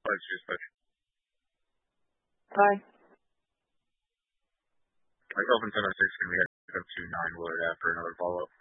Cheers, bye. Bye. Golf in 10-6, going to be at 2-9 Willard after another follow-up.